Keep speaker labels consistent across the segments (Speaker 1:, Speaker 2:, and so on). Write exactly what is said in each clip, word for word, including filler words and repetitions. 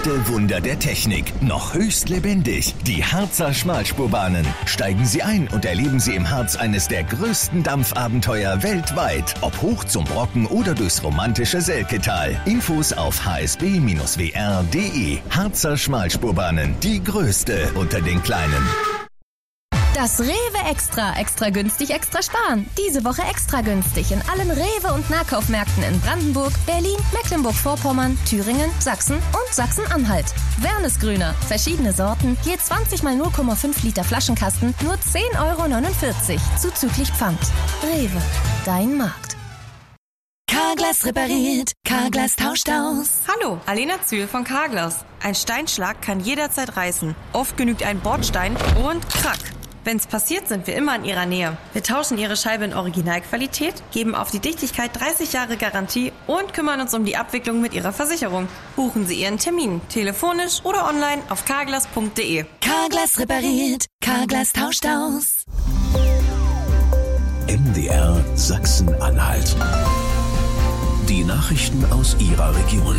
Speaker 1: Echte Wunder der Technik, noch höchst lebendig. Die Harzer Schmalspurbahnen. Steigen Sie ein und erleben Sie im Harz eines der größten Dampfabenteuer weltweit. Ob hoch zum Brocken oder durchs romantische Selketal. Infos auf h s b Bindestrich w r punkt d e. Harzer Schmalspurbahnen, die größte unter den kleinen.
Speaker 2: Das Rewe Extra. Extra günstig, extra sparen. Diese Woche extra günstig in allen Rewe- und Nahkaufmärkten in Brandenburg, Berlin, Mecklenburg-Vorpommern, Thüringen, Sachsen und Sachsen-Anhalt. Wernesgrüner. Verschiedene Sorten. Je zwanzig mal null Komma fünf Liter Flaschenkasten. Nur zehn Euro neunundvierzig. Zuzüglich Pfand. Rewe. Dein Markt.
Speaker 3: Carglass repariert. Carglass tauscht aus.
Speaker 4: Hallo, Alena Zühl von Carglass. Ein Steinschlag kann jederzeit reißen. Oft genügt ein Bordstein und krack. Wenn's passiert, sind wir immer in Ihrer Nähe. Wir tauschen Ihre Scheibe in Originalqualität, geben auf die Dichtigkeit dreißig Jahre Garantie und kümmern uns um die Abwicklung mit Ihrer Versicherung. Buchen Sie Ihren Termin, telefonisch oder online auf carglass punkt d e.
Speaker 3: Carglass repariert. Carglass tauscht aus.
Speaker 5: M D R Sachsen-Anhalt. Die Nachrichten aus Ihrer Region.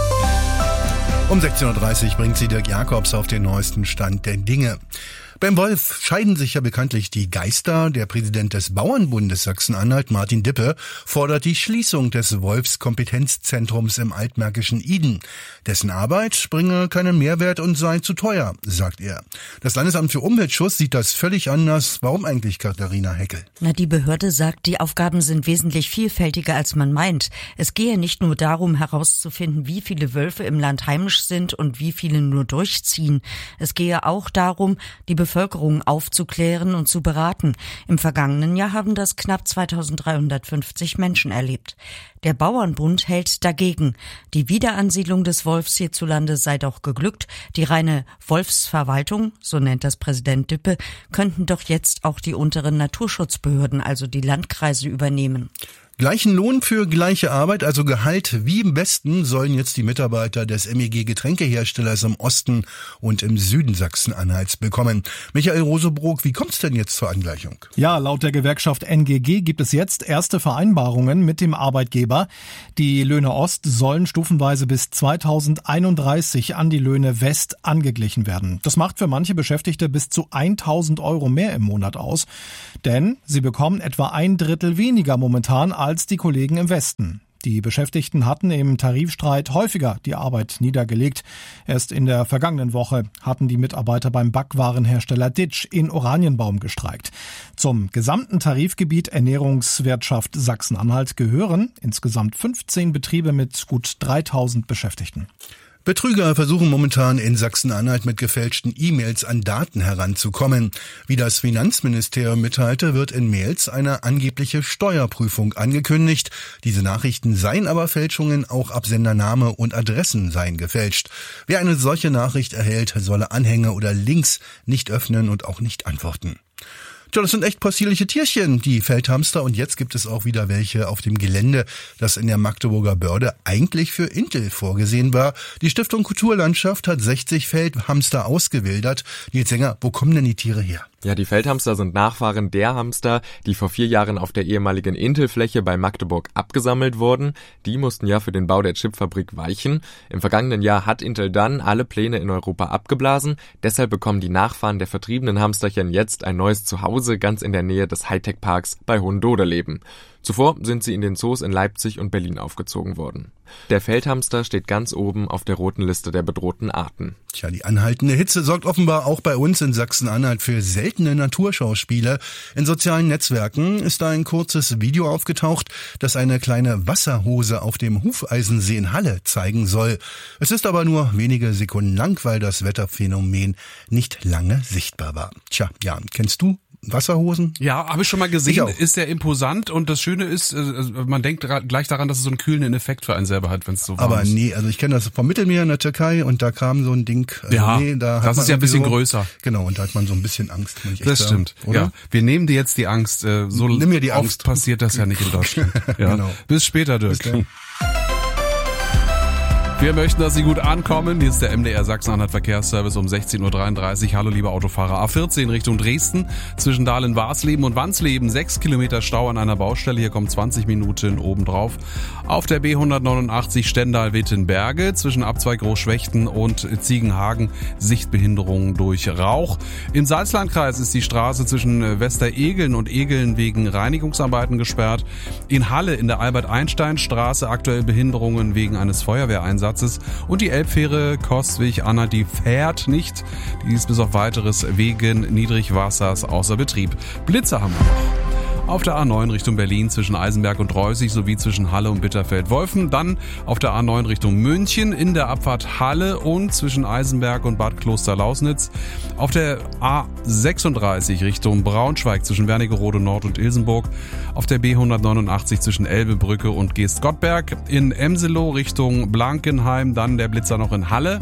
Speaker 6: Um sechzehn Uhr dreißig bringt sie Dirk Jakobs auf den neuesten Stand der Dinge. Beim Wolf scheiden sich ja bekanntlich die Geister. Der Präsident des Bauernbundes Sachsen-Anhalt, Martin Dippe, fordert die Schließung des Wolfskompetenzzentrums im altmärkischen Iden. Dessen Arbeit bringe keinen Mehrwert und sei zu teuer, sagt er. Das Landesamt für Umweltschutz sieht das völlig anders. Warum eigentlich, Katharina Heckel?
Speaker 7: Na, die Behörde sagt, die Aufgaben sind wesentlich vielfältiger, als man meint. Es gehe nicht nur darum, herauszufinden, wie viele Wölfe im Land heimisch sind und wie viele nur durchziehen. Es gehe auch darum, die Bevölkerung aufzuklären und zu beraten. Im vergangenen Jahr haben das knapp zweitausenddreihundertfünfzig Menschen erlebt. Der Bauernbund hält dagegen. Die Wiederansiedlung des Wolfs hierzulande sei doch geglückt. Die reine Wolfsverwaltung, so nennt das Präsident Dippe, könnten doch jetzt auch die unteren Naturschutzbehörden, also die Landkreise, übernehmen.
Speaker 6: Gleichen Lohn für gleiche Arbeit, also Gehalt wie im Westen, sollen jetzt die Mitarbeiter des M E G-Getränkeherstellers im Osten und im Süden Sachsen-Anhalts bekommen. Michael Rosenbrock, wie kommt es denn jetzt zur Angleichung?
Speaker 8: Ja, laut der Gewerkschaft N G G gibt es jetzt erste Vereinbarungen mit dem Arbeitgeber. Die Löhne Ost sollen stufenweise bis zweitausendeinunddreißig an die Löhne West angeglichen werden. Das macht für manche Beschäftigte bis zu tausend Euro mehr im Monat aus, denn sie bekommen etwa ein Drittel weniger momentan als die Kollegen im Westen. Die Beschäftigten hatten im Tarifstreit häufiger die Arbeit niedergelegt. Erst in der vergangenen Woche hatten die Mitarbeiter beim Backwarenhersteller Ditsch in Oranienbaum gestreikt. Zum gesamten Tarifgebiet Ernährungswirtschaft Sachsen-Anhalt gehören insgesamt fünfzehn Betriebe mit gut dreitausend Beschäftigten.
Speaker 6: Betrüger versuchen momentan in Sachsen-Anhalt mit gefälschten E-Mails an Daten heranzukommen. Wie das Finanzministerium mitteilte, wird in Mails eine angebliche Steuerprüfung angekündigt. Diese Nachrichten seien aber Fälschungen, auch Absendername und Adressen seien gefälscht. Wer eine solche Nachricht erhält, solle Anhänge oder Links nicht öffnen und auch nicht antworten. Tja, das sind echt possierliche Tierchen, die Feldhamster. Und jetzt gibt es auch wieder welche auf dem Gelände, das in der Magdeburger Börde eigentlich für Intel vorgesehen war. Die Stiftung Kulturlandschaft hat sechzig Feldhamster ausgewildert. Nils Sänger, wo kommen denn die Tiere her?
Speaker 9: Ja, die Feldhamster sind Nachfahren der Hamster, die vor vier Jahren auf der ehemaligen Intel-Fläche bei Magdeburg abgesammelt wurden. Die mussten ja für den Bau der Chipfabrik weichen. Im vergangenen Jahr hat Intel dann alle Pläne in Europa abgeblasen. Deshalb bekommen die Nachfahren der vertriebenen Hamsterchen jetzt ein neues Zuhause ganz in der Nähe des Hightech-Parks bei Hohendoderleben. Zuvor sind sie in den Zoos in Leipzig und Berlin aufgezogen worden. Der Feldhamster steht ganz oben auf der roten Liste der bedrohten Arten.
Speaker 6: Tja, die anhaltende Hitze sorgt offenbar auch bei uns in Sachsen-Anhalt für seltene Naturschauspiele. In sozialen Netzwerken ist da ein kurzes Video aufgetaucht, das eine kleine Wasserhose auf dem Hufeisensee in Halle zeigen soll. Es ist aber nur wenige Sekunden lang, weil das Wetterphänomen nicht lange sichtbar war. Tja, ja, kennst du Wasserhosen?
Speaker 10: Ja, habe ich schon mal gesehen,
Speaker 6: Ich auch.
Speaker 10: ist sehr imposant und das Schöne ist, man denkt gleich daran, dass es so einen kühlenden Effekt für einen selber hat, wenn es so warm
Speaker 6: Aber
Speaker 10: ist.
Speaker 6: nee, also ich kenne das vom Mittelmeer in der Türkei und da kam so ein Ding. Also
Speaker 10: Ja,
Speaker 6: nee, da hat
Speaker 10: das
Speaker 6: man
Speaker 10: ist ja ein bisschen
Speaker 6: so,
Speaker 10: größer.
Speaker 6: Genau, und da hat man so ein bisschen Angst. Muss ich echt
Speaker 10: Das
Speaker 6: sagen,
Speaker 10: stimmt,
Speaker 6: oder?
Speaker 10: ja. Wir nehmen dir jetzt die Angst. So
Speaker 6: Nimm mir die
Speaker 10: oft
Speaker 6: Angst.
Speaker 10: passiert das ja nicht in Deutschland. Ja.
Speaker 6: Genau.
Speaker 10: Bis später, Dirk.
Speaker 6: Bis dann.
Speaker 10: Wir möchten, dass Sie gut ankommen. Hier ist der M D R Sachsen-Anhalt Verkehrsservice um sechzehn Uhr dreiunddreißig. Hallo, liebe Autofahrer. A vierzehn Richtung Dresden. Zwischen Dahlen-Warsleben und Wansleben. Sechs Kilometer Stau an einer Baustelle. Hier kommen zwanzig Minuten obendrauf. Auf der B hundertneunundachtzig Stendal-Wittenberge. Zwischen Abzweig Großschwechten und Ziegenhagen. Sichtbehinderung durch Rauch. Im Salzlandkreis ist die Straße zwischen Westeregeln und Egeln wegen Reinigungsarbeiten gesperrt. In Halle in der Albert-Einstein-Straße aktuell Behinderungen wegen eines Feuerwehreinsatzes. Und die Elbfähre Kostwig-Anhalt, die fährt nicht. Die ist bis auf weiteres wegen Niedrigwassers außer Betrieb. Blitzer haben wir noch. Auf der A neun Richtung Berlin zwischen Eisenberg und Reußig sowie zwischen Halle und Bitterfeld-Wolfen. Dann auf der A neun Richtung München in der Abfahrt Halle und zwischen Eisenberg und Bad Kloster-Lausnitz. Auf der A sechsunddreißig Richtung Braunschweig zwischen Wernigerode Nord und Ilsenburg. Auf der B hundertneunundachtzig zwischen Elbebrücke und Geestgottberg. In Emselow Richtung Blankenheim. Dann der Blitzer noch in Halle.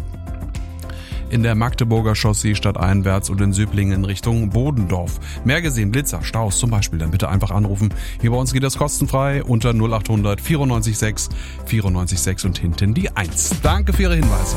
Speaker 10: In der Magdeburger Chaussee stadteinwärts und in Söblingen Richtung Bodendorf. Mehr gesehen, Blitzer, Staus zum Beispiel, dann bitte einfach anrufen. Hier bei uns geht das kostenfrei unter null achthundert vierundneunzig sechs vierundneunzig sechs und hinten die eins. Danke für Ihre Hinweise.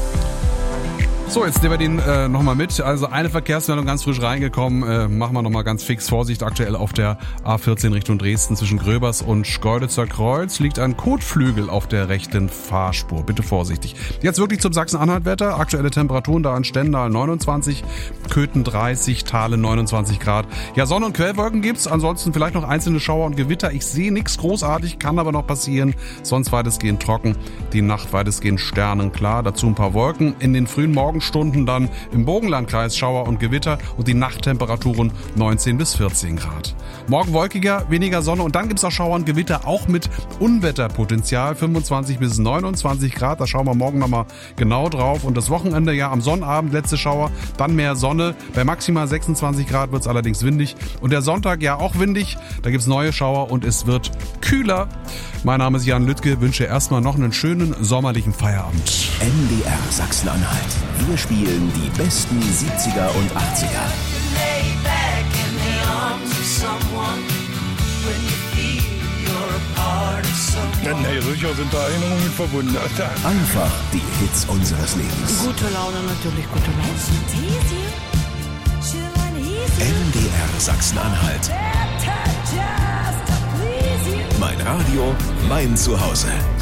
Speaker 10: So, jetzt nehmen wir den äh, nochmal mit. Also eine Verkehrsmeldung ganz frisch reingekommen. Äh, machen wir nochmal ganz fix. Vorsicht aktuell auf der A vierzehn Richtung Dresden zwischen Gröbers und Schkeuditzer Kreuz liegt ein Kotflügel auf der rechten Fahrspur. Bitte vorsichtig. Jetzt wirklich zum Sachsen-Anhalt-Wetter. Aktuelle Temperaturen da an Stendal neunundzwanzig, Köthen dreißig, Thale neunundzwanzig Grad. Ja, Sonne- und Quellwolken gibt's. Ansonsten vielleicht noch einzelne Schauer und Gewitter. Ich sehe nichts großartig, kann aber noch passieren. Sonst weitestgehend trocken. Die Nacht weitestgehend sternenklar. Dazu ein paar Wolken. In den frühen Morgen Stunden dann im Burgenlandkreis Schauer und Gewitter und die Nachttemperaturen neunzehn bis vierzehn Grad. Morgen wolkiger, weniger Sonne und dann gibt's auch Schauer und Gewitter, auch mit Unwetterpotenzial, fünfundzwanzig bis neunundzwanzig Grad. Da schauen wir morgen nochmal genau drauf. Und das Wochenende, ja, am Sonnabend letzte Schauer, dann mehr Sonne. Bei maximal sechsundzwanzig Grad wird's allerdings windig. Und der Sonntag, ja, auch windig. Da gibt's neue Schauer und es wird kühler. Mein Name ist Jan Lüttke, wünsche erstmal noch einen schönen sommerlichen Feierabend.
Speaker 5: M D R Sachsen-Anhalt. Wir spielen die besten siebziger und achtziger.
Speaker 11: Nee, sicher sind da Erinnerungen mit verbunden.
Speaker 5: Einfach die Hits unseres Lebens.
Speaker 12: Gute Laune, natürlich gute Laune.
Speaker 5: M D R Sachsen-Anhalt. Mein Radio, mein Zuhause.